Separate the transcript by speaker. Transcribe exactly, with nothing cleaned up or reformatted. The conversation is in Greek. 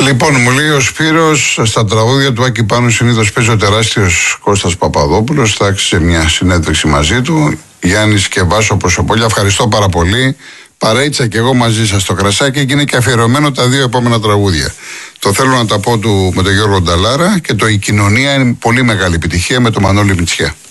Speaker 1: Λοιπόν, μου λέει ο Σπύρος, στα τραγούδια του Άκη Πάνου συνήθως παίζει ο τεράστιος Κώστας Παπαδόπουλος. Θα άξιζε μια συνέντευξη μαζί του. Γιάννης και Βάσο Προσωπόλια, ευχαριστώ πάρα πολύ. Παρέτσα και εγώ μαζί σας στο κρασάκι και είναι και αφιερωμένο τα δύο επόμενα τραγούδια. Το θέλω να τα πω του με τον Γιώργο Νταλάρα και το Η Κοινωνία είναι πολύ μεγάλη επιτυχία με τον Μανώλη Μητσιά.